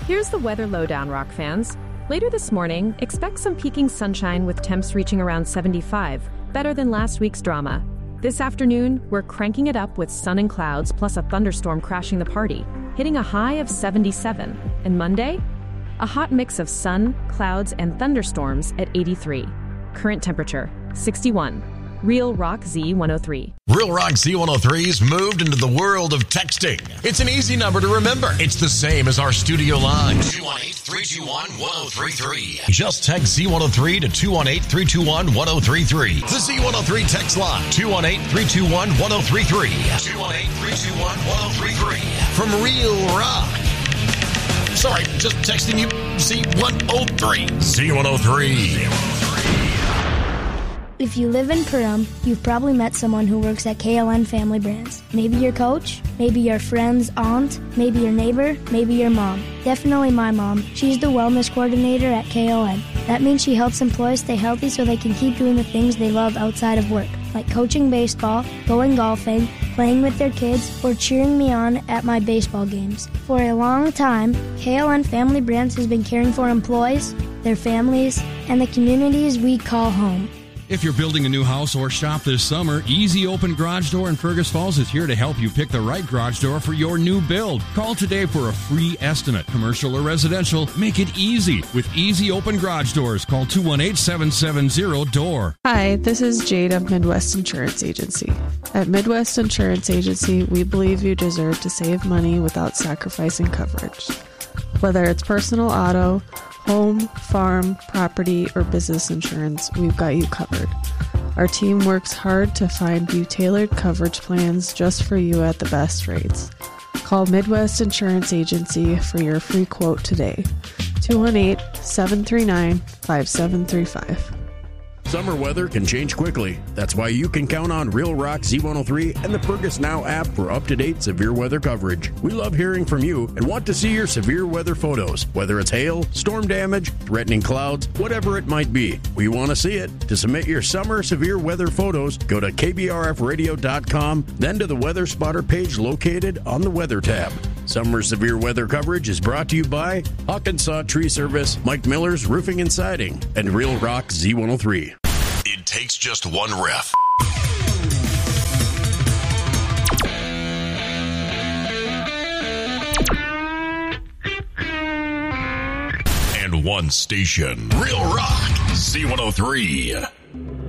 Here's the weather lowdown, rock fans. Later this morning, expect some peaking sunshine with temps reaching around 75, better than last week's drama. This afternoon, we're cranking it up with sun and clouds plus a thunderstorm crashing the party, hitting a high of 77. And Monday, a hot mix of sun, clouds, and thunderstorms at 83. Current temperature, 61. Real Rock Z103. Real Rock Z103's moved into the world of texting. It's an easy number to remember. It's the same as our studio line. 218-321-1033. Just text Z103 to 218-321-1033. The Z103 text line. 218-321-1033. 218-321-1033. From Real Rock. Sorry, just texting you Z103. Z103. If you live in Perham, you've probably met someone who works at KLN Family Brands. Maybe your coach, maybe your friend's aunt, maybe your neighbor, maybe your mom. Definitely my mom. She's the wellness coordinator at KLN. That means she helps employees stay healthy so they can keep doing the things they love outside of work, like coaching baseball, going golfing, playing with their kids, or cheering me on at my baseball games. For a long time, KLN Family Brands has been caring for employees, their families, and the communities we call home. If you're building a new house or shop this summer, Easy Open Garage Door in Fergus Falls is here to help you pick the right garage door for your new build. Call today for a free estimate. Commercial or residential, make it easy with Easy Open Garage Doors. Call 218-770-DOOR. Hi, this is Jade of Midwest Insurance Agency. At Midwest Insurance Agency, we believe you deserve to save money without sacrificing coverage. Whether it's personal auto, home, farm, property, or business insurance, we've got you covered. Our team works hard to find you tailored coverage plans just for you at the best rates. Call Midwest Insurance Agency for your free quote today. 218-739-5735. Summer weather can change quickly. That's why you can count on Real Rock Z103 and the Fergus Now app for up-to-date severe weather coverage. We love hearing from you and want to see your severe weather photos, whether it's hail, storm damage, threatening clouds, whatever it might be. We want to see it. To submit your summer severe weather photos, go to kbrfradio.com, then to the Weather Spotter page located on the Weather tab. Summer severe weather coverage is brought to you by Hawkinsaw Tree Service, Mike Miller's Roofing and Siding, and Real Rock Z103. It takes just one ref. And one station. Real Rock Z103.